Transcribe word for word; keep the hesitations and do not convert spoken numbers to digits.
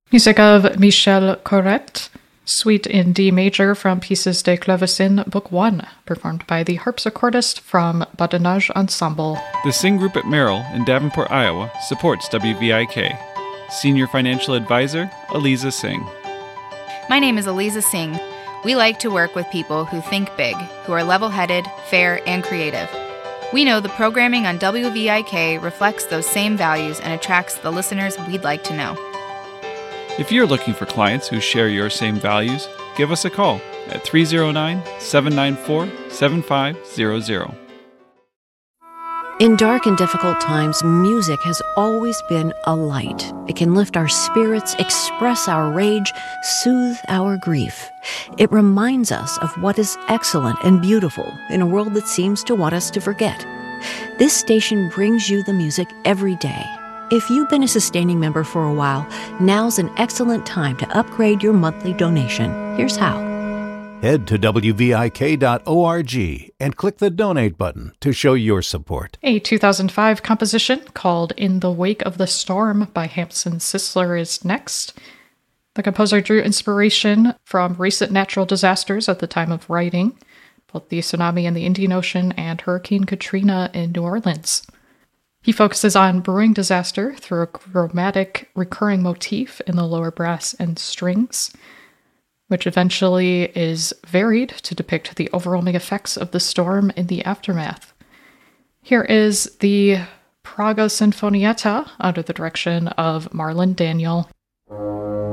Music of Michel Corrette, Suite in D major from Pieces de Clavecin, Book one, performed by the harpsichordist from Badinage Ensemble. The Sing Group at Merrill in Davenport, Iowa supports W V I K. Senior Financial Advisor, Aliza Singh. My name is Aliza Singh. We like to work with people who think big, who are level-headed, fair, and creative. We know the programming on W V I K reflects those same values and attracts the listeners we'd like to know. If you're looking for clients who share your same values, give us a call at three oh nine, seven nine four, seven five zero zero. In dark and difficult times, music has always been a light. It can lift our spirits, express our rage, soothe our grief. It reminds us of what is excellent and beautiful in a world that seems to want us to forget. This station brings you the music every day. If you've been a sustaining member for a while, now's an excellent time to upgrade your monthly donation. Here's how. Head to W V I K dot org and click the donate button to show your support. A two thousand five composition called In the Wake of the Storm by Hampson Sisler is next. The composer drew inspiration from recent natural disasters at the time of writing, both the tsunami in the Indian Ocean and Hurricane Katrina in New Orleans. He focuses on brewing disaster through a chromatic recurring motif in the lower brass and strings, which eventually is varied to depict the overwhelming effects of the storm in the aftermath. Here is the Praga Sinfonietta under the direction of Marlon Daniel.